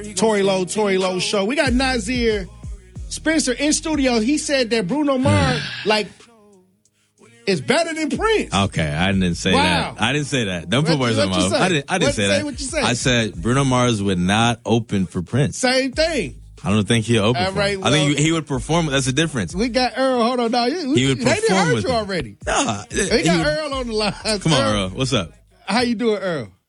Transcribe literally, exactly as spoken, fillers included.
Tory Lowe, Tory Lowe show. We got Nasir Spencer in studio. He said that Bruno Mars, like, is better than Prince. Okay, I didn't say Wow. that. I didn't say that. Don't put What- words in what my you mouth. say? I didn't, I didn't What- say say that. what you say. I said Bruno Mars would not open for Prince. Same thing. I don't think he'll open All for right, him. I think well- he, he would perform. That's the difference. We got Earl. Hold on, now. He would They done perform heard with you him. already. Nah, We he got would- Earl on the line. Come on, Earl. What's up? How you doing, Earl?